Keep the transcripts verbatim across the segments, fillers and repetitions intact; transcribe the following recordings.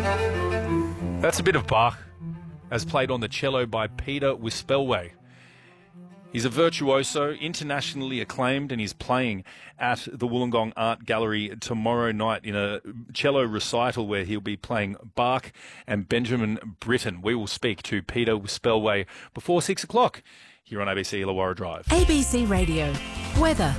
That's a bit of Bach, as played on the cello by Peter Wispelwey. He's a virtuoso, internationally acclaimed, and he's playing at the Wollongong Art Gallery tomorrow night in a cello recital where he'll be playing Bach and Benjamin Britten. We will speak to Peter Wispelwey before six o'clock here on A B C Illawarra Drive. A B C Radio. Weather.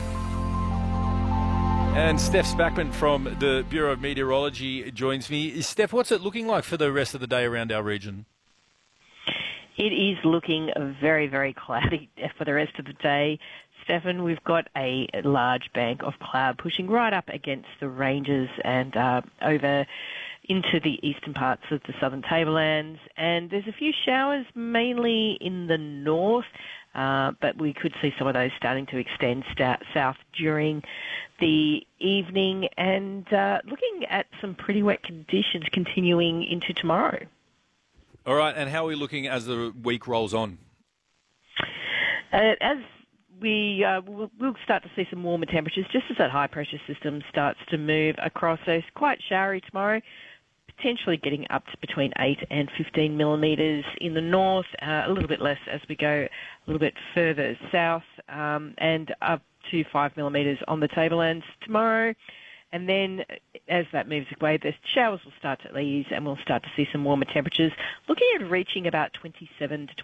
And Steph Spackman from the Bureau of Meteorology joins me. Steph, what's it looking like for the rest of the day around our region? It is looking very, very cloudy for the rest of the day. Stefan, we've got a large bank of cloud pushing right up against the ranges and uh, over into the eastern parts of the southern tablelands. And there's a few showers, mainly in the north, uh, but we could see some of those starting to extend st- south during the evening. And uh, looking at some pretty wet conditions continuing into tomorrow. All right, and how are we looking as the week rolls on? Uh, as we uh, we'll, we'll start to see some warmer temperatures just as that high pressure system starts to move across. So it's quite showery tomorrow, potentially getting up to between eight and fifteen millimetres in the north, uh, a little bit less as we go a little bit further south, um, and up to five millimetres on the tablelands tomorrow. And then as that moves away, the showers will start to ease and we'll start to see some warmer temperatures, looking at reaching about twenty-seven to